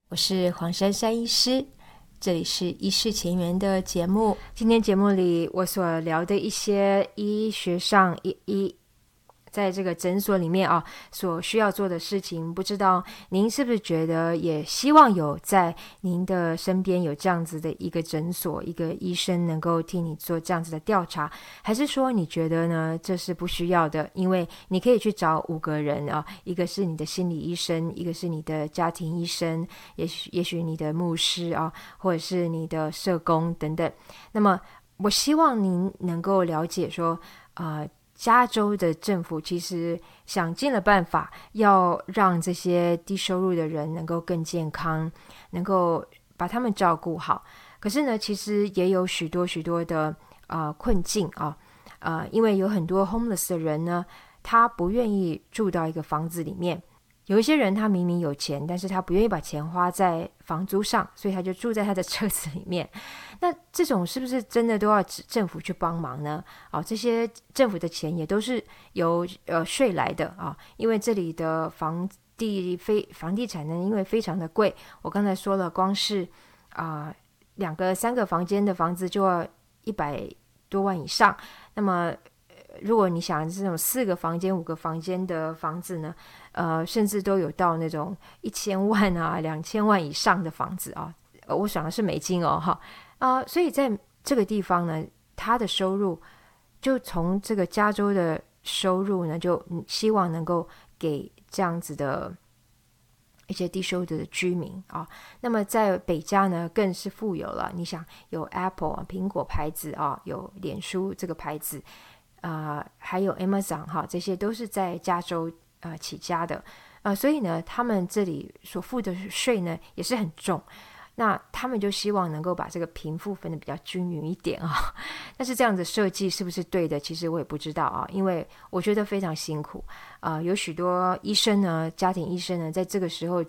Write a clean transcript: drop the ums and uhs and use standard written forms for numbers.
我是黄珊珊医师，这里是医事前沿的节目。今天节目里我所聊的一些医学上在这个诊所里面所需要做的事情，不知道您是不是觉得也希望有在您的身边有这样子的一个诊所，一个医生能够替你做这样子的调查，还是说你觉得呢这是不需要的，因为你可以去找5个人一个是你的心理医生，一个是你的家庭医生，也许你的牧师或者是你的社工等等。那么我希望您能够了解说加州的政府其实想尽了办法要让这些低收入的人能够更健康，能够把他们照顾好。可是呢，其实也有许多的困境因为有很多 homeless 的人呢，他不愿意住到一个房子里面。有一些人他明明有钱，但是他不愿意把钱花在房租上，所以他就住在他的车子里面。那这种是不是真的都要政府去帮忙呢？这些政府的钱也都是由税来的因为这里的房地产呢，因为非常的贵，我刚才说了，光是2个3个房间的房子就要100多万以上。那么如果你想这种4个房间5个房间的房子呢，甚至都有到那种1000万2000万以上的房子我想的是美金所以在这个地方呢，他的收入就从这个加州的收入呢，就希望能够给这样子的一些低收入的居民那么在北加呢更是富有了，你想有 Apple 苹果牌子有脸书这个牌子还有 Amazon 这些都是在加州起家的所以呢他们这里所付的税呢也是很重。那他们就希望能够把这个贫富分得比较均匀一点但是这样的设计是不是对的，其实我也不知道因为我觉得非常辛苦有许多医生呢，家庭医生呢，在这个时候